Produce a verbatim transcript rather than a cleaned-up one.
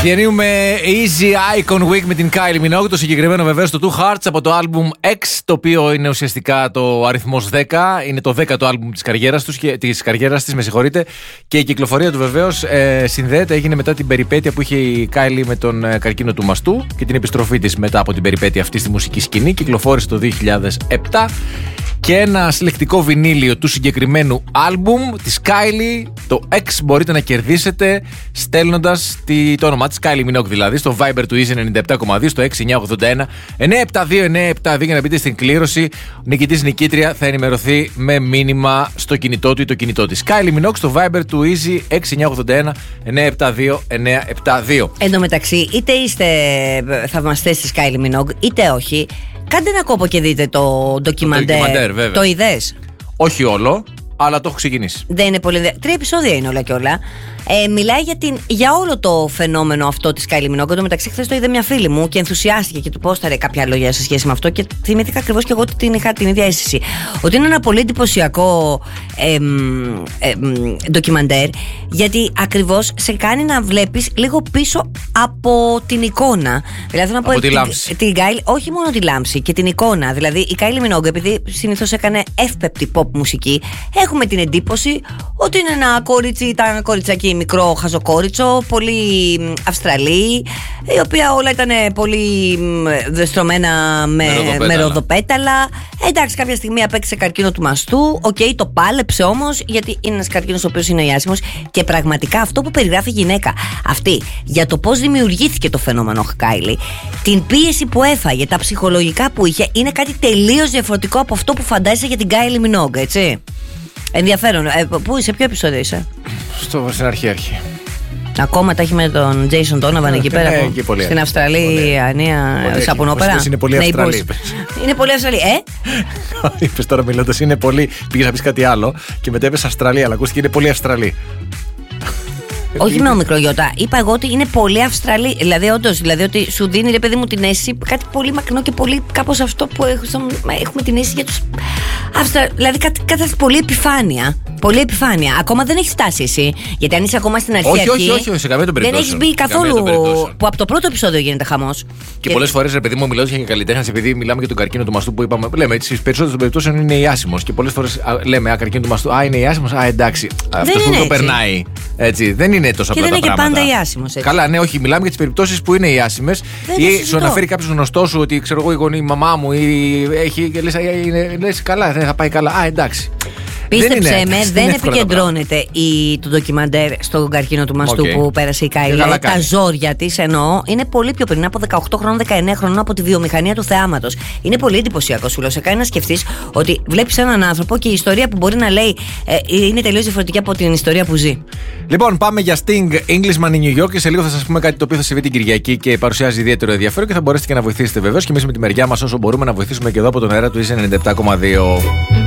Διανύουμε Easy Icon Week με την Kylie Minogue. Το συγκεκριμένο βεβαίως το Two Hearts από το album X, το οποίο είναι ουσιαστικά το αριθμός δέκα. Είναι το δέκατο album της καριέρας, τους, της καριέρας της, με συγχωρείτε. Και η κυκλοφορία του βεβαίως ε, συνδέεται, έγινε μετά την περιπέτεια που είχε η Kylie με τον ε, καρκίνο του μαστού και την επιστροφή της μετά από την περιπέτεια αυτή στη μουσική σκηνή. Κυκλοφόρησε το δύο χιλιάδες επτά. Και ένα συλλεκτικό βινίλιο του συγκεκριμένου άλμπουμ της Kylie, το X, μπορείτε να κερδίσετε στέλνοντας τη, το όνομά της, Kylie Minogue δηλαδή, στο Viber του Easy ενενήντα επτά κόμμα δύο, στο έξι εννιά ογδόντα ένα εννιά επτά δύο εννιά επτά δύο για να μπείτε στην κλήρωση. Ο νικητής νικήτρια θα ενημερωθεί με μήνυμα στο κινητό του ή το κινητό της. Kylie Minogue στο Viber του Easy έξι εννιά ογδόντα ένα εννιά επτά δύο εννιά επτά δύο. Εν τω μεταξύ, είτε είστε θαυμαστές της Kylie Minogue, είτε όχι, κάντε ένα κόπο και δείτε το ντοκιμαντέρ. Το, το είδες? Όχι όλο, αλλά το έχω ξεκινήσει. Δεν είναι πολύ. Τρία επεισόδια είναι όλα και όλα. Ε, μιλάει για, την, για όλο το φαινόμενο αυτό της Kylie Minogue. Εν τω μεταξύ, χθες το είδε μια φίλη μου και ενθουσιάστηκε και του πόσταρε κάποια λόγια σε σχέση με αυτό. Και θυμήθηκα ακριβώς και εγώ ότι την είχα την ίδια αίσθηση. Ότι είναι ένα πολύ εντυπωσιακό εμ, εμ, ντοκιμαντέρ, γιατί ακριβώς σε κάνει να βλέπεις λίγο πίσω από την εικόνα. Δηλαδή, να πω, από τη την, λάμψη. Την, την, όχι μόνο τη λάμψη και την εικόνα. Δηλαδή, η Kylie Minogue, επειδή συνήθως έκανε εύπεπτη pop μουσική, έχουμε την εντύπωση ότι είναι ένα κορίτσι, ήταν κοριτσάκι μικρό χαζοκόριτσο, πολύ Αυστραλή, η οποία όλα ήταν πολύ δεστρωμένα με, με ροδοπέταλα. Εντάξει, κάποια στιγμή απέκτησε καρκίνο του μαστού. Οκ, okay, το πάλεψε όμως, γιατί είναι ένας καρκίνος ο οποίος είναι ιάσιμος. Και πραγματικά αυτό που περιγράφει η γυναίκα αυτή για το πώς δημιουργήθηκε το φαινόμενο Kylie, την πίεση που έφαγε, τα ψυχολογικά που είχε, είναι κάτι τελείως διαφορετικό από αυτό που φαντάζεσαι για την Kylie Minogue, έτσι. Ενδιαφέρον. Ε, πού είσαι, ποιο επεισόδιο είσαι? Στο, στην αρχή αρχή. Ακόμα τα έχει με τον Jason Donovan εκεί πέρα, ε, που, στην Αυστραλία, σαπουνόπερα. Είναι πολύ Αυστραλή. Είναι πολύ Αυστραλή, ε! Είπες τώρα μιλώντας, είναι πολύ. Πήγες να πεις κάτι άλλο και μετά είπες Αυστραλία, αλλά ακούστηκε είναι πολύ Αυστραλή. Όχι με μικρό γιώτα. Είπα εγώ ότι είναι πολύ Αυστραλή. Δηλαδή, όντως, δηλαδή ότι σου δίνει, ρε παιδί μου, την αίσθηση κάτι πολύ μακρινό και πολύ κάπως αυτό που έχουμε την αίσθηση για τους Αυστραλίους. Δηλαδή, κάτι, κάτι πολύ επιφάνεια. Πολύ επιφάνεια. Ακόμα δεν έχει φτάσει εσύ. Γιατί αν είσαι ακόμα στην αρχή. Όχι, αρχή, όχι, όχι, όχι, σε καμία των περιπτώσεων. Δεν έχει μπει καθόλου. Που από το πρώτο επεισόδιο γίνεται χαμός. Και, και πολλές φορές, ρε παιδί μου, μιλάω για καλλιτέχνες, επειδή μιλάμε για τον καρκίνο του μαστού που είπαμε. Λέμε στις περισσότερες των περιπτώσεων είναι ιάσιμος. Και πολλές φορές λέμε Α, καρκίνο του μαστού. Α, είναι ιάσιμος. Α, εντάξει. Αυτό που το περνάει. Έτσι. Δεν είναι τόσο απλά. Και δεν είναι και πάντα ιάσιμος. Καλά, ναι, όχι. Μιλάμε για τις περιπτώσεις που είναι ιάσιμες. Ή σου αναφέρει κάποιος γνωστό σου ότι ξέρω εγώ η γονή, η μαμά μου ή έχει. Και λες, λες καλά, δεν θα πάει καλά. Α, εντάξει. Πίστεψε δεν με, δεν επικεντρώνεται η, το ντοκιμαντέρ στον καρκίνο του μαστού okay. που πέρασε η Kylie. Τα ζόρια της εννοώ είναι πολύ πιο πριν, από δεκαοκτώ χρόνων, δεκαεννέα χρόνων, από τη βιομηχανία του θεάματος. Είναι πολύ εντυπωσιακό, σου λέω. Σε κάνει να σκεφτείς ότι βλέπεις έναν άνθρωπο και η ιστορία που μπορεί να λέει ε, είναι τελείως διαφορετική από την ιστορία που ζει. Λοιπόν, πάμε για Sting, Englishman in New York, και σε λίγο θα σας πούμε κάτι το οποίο θα συμβεί την Κυριακή και παρουσιάζει ιδιαίτερο ενδιαφέρον και θα μπορέσετε και να βοηθήσετε βεβαίως και εμείς με τη μεριά μας όσο μπορούμε να βοηθήσουμε και εδώ από τον αέρα του Easy ενενήντα επτά κόμμα δύο.